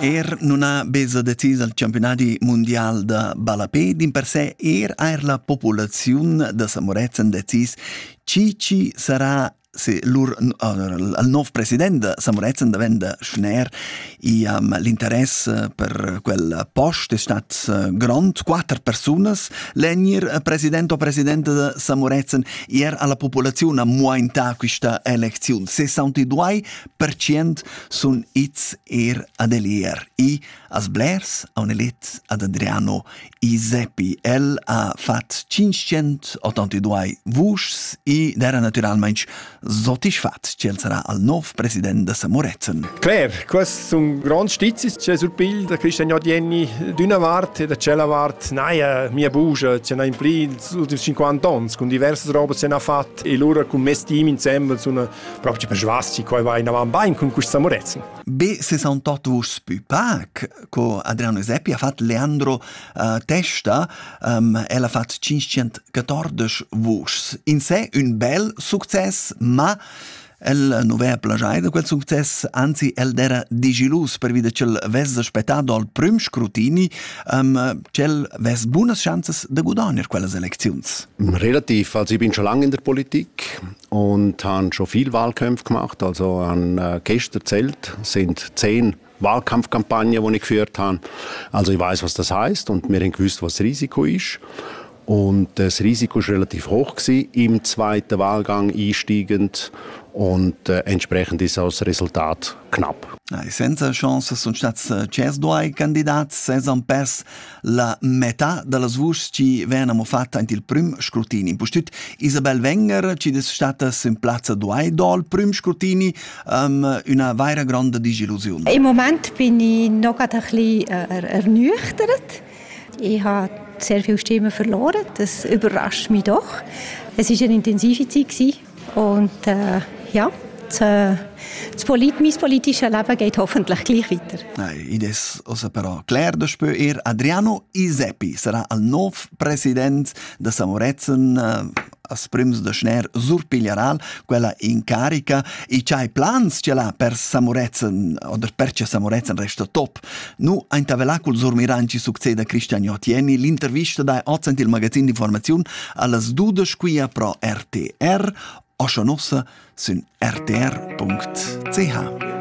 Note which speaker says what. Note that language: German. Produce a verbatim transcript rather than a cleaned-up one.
Speaker 1: Er non ha besa deciso il campionati mondial de balapè, din per sé er aer la popolazione de Samorezen decis ci ci sarà se lur uh, il nuovo presidente de Samorezen davenda Schner e um, l'interesse per quel post è stat uh, grand, quattro personas l'enir presidente o presidente de Samorezen er alla popolazione a muainta questa elezione. sessantadue per cento sun its er ad elier e as blers a un elet ad Adriano Isepi. El ha fat cinquecentottantadue vuschs e d'era naturalmente soddisfat che el sarà al nuovo presidente de Samorezen.
Speaker 2: Claire, questo sono grandi stizzi, c'è sul pil da Cristian Jodieni d'una parte e da cella parte, naia, mia bugia, c'è in pli ultimi cinquanta anni, con diverse robe c'è fatto e loro con me team insieme sono proprio per svasti, che va in avanti con questo Samorezen.
Speaker 1: B sessantotto vuschs più pac, co Adriano Isepi ha fatto Leandro uh, Testa, um, el ha fatto cinquecentoquattordici vuschs. In sé un bel success, ma el non aveva plagiato da quel success, anzi el era digilus per vide che ves aspettato al prim scrutini, um, che ves buone chances de guadagnar quelle elezioni.
Speaker 3: Relativ, also ich bin schon lange in der Politik und habe schon viel Wahlkämpfe gemacht, also an äh, gestern erzählt, sind zehn Wahlkampfkampagnen, die ich geführt habe. Also ich weiß, was das heißt und wir haben gewusst, was das Risiko ist. Und das Risiko war relativ hoch gewesen, im zweiten Wahlgang einsteigend und äh, entsprechend ist auch das Resultat knapp.
Speaker 1: Ai, senza chance sono stati ces due candidati, se hanno perso la metà delle voci che venivano fatte in il primo scrutinio. In postut Isabel Wenger, che è stata in piazza due dal primo scrutinio, um, una vera grande disillusione.
Speaker 4: Im Moment bin ich noch ein bisschen äh, ernüchtert. Ich habe sehr viele Stimmen verloren. Das überrascht mich doch. Es war eine intensive Zeit und äh, ja, das, äh, das Polit- mein politisches Leben geht hoffentlich gleich weiter.
Speaker 1: Ed es osa però Claire de spö er Adriano Isepi sarà il nuovo presidente de Samorezen uh, as prims de Schner surpigliaral quella in carica e c'hai plans ce l'ha per Samorezen oder perce Samorezen resta top. Nu ein tavelacul surmiranci succede Cristian Jotieni l'intervista dai Ozent il magazin di informazione alles dude squia pro R T R o shonossa sun r t r punct c h.